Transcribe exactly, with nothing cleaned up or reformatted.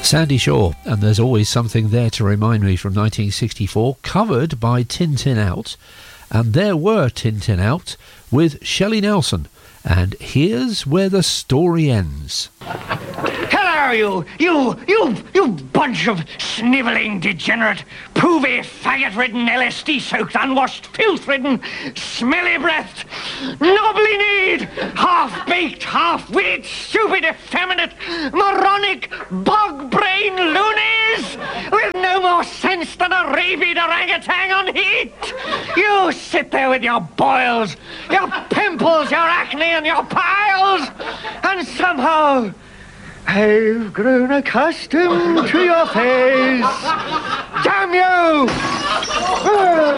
Sandy Shaw, and There's Always Something There to Remind Me from nineteen sixty-four, covered by Tin Tin Out. And there were Tin Tin Out with Shelley Nelson. And here's where the story ends. Hello, you, you, you, you bunch of snivelling, degenerate, poovy, faggot-ridden, L S D-soaked, unwashed, filth-ridden, smelly-breathed, knobbly-kneed, half-baked, half-witted, stupid, effeminate, moronic, bog-brain loonies with no more sense than a rabid orangutan on heat. You sit there with your boils, your pimples, your acne and your piles, and somehow I've grown accustomed to your face. Damn you!